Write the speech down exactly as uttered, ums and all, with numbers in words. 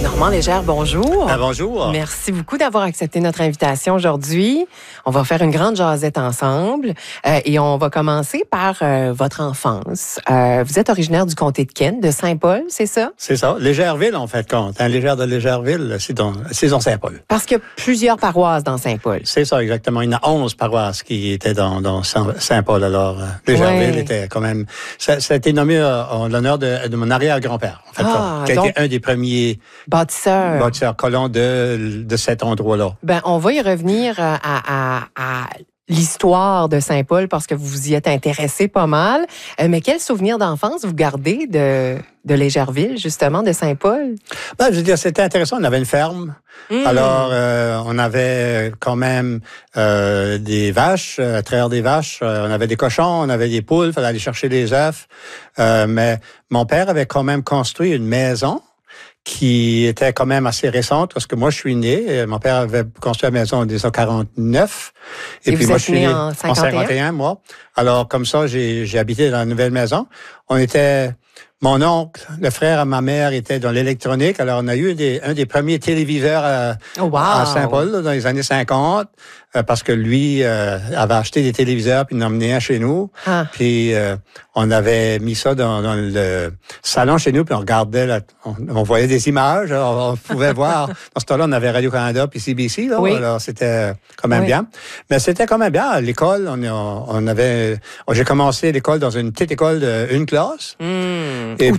Normand Légère, bonjour. Ah, bonjour. Merci beaucoup d'avoir accepté notre invitation aujourd'hui. On va faire une grande jasette ensemble euh, et on va commencer par euh, votre enfance. Euh, vous êtes originaire du comté de Kent, de Saint-Paul, c'est ça? C'est ça. Légèreville, en fait, compte. Hein, Légère de Légèreville, c'est dans, c'est dans Saint-Paul. Parce qu'il y a plusieurs paroisses dans Saint-Paul. C'est ça, exactement. Il y en a onze paroisses qui étaient dans, dans Saint-Paul. Alors, euh, Légèreville ouais. était quand même... Ça, ça a été nommé euh, en l'honneur de, de mon arrière-grand-père, en fait, Ah, qui a donc, été un des premiers bâtisseurs. bâtisseurs colons de, de cet endroit-là. Ben, on va y revenir à, à, à l'histoire de Saint-Paul parce que vous vous y êtes intéressé pas mal. Euh, mais quel souvenir d'enfance vous gardez de, de Légèreville, justement, de Saint-Paul? Ben, je veux dire, c'était intéressant. On avait une ferme. Mmh. Alors, euh, on avait quand même euh, des vaches, à travers des vaches. Euh, on avait des cochons, on avait des poules, il fallait aller chercher des œufs. Euh, mais mon père avait quand même construit une maison qui était quand même assez récente, parce que moi, je suis né. Mon père avait construit la maison en dix-neuf cent quarante-neuf. Et, et puis, vous moi, êtes je suis né en cinquante et un? En cinquante et un, moi. Alors, comme ça, j'ai, j'ai habité dans la nouvelle maison. On était... Mon oncle, le frère à ma mère, était dans l'électronique. Alors, on a eu des, un des premiers téléviseurs à, oh, wow. à Saint-Paul, là, dans les années cinquante, euh, parce que lui euh, avait acheté des téléviseurs puis il en emmenait un chez nous. Ah. Puis, euh, on avait mis ça dans, dans le salon chez nous, puis on regardait, la, on, on voyait des images. Alors, on pouvait voir. Dans ce temps-là, on avait Radio-Canada puis C B C. Là, oui. Alors, c'était quand même oui. bien. Mais c'était quand même bien. À l'école, on, on avait... J'ai commencé l'école dans une petite école d'une classe. Mmh. Et où,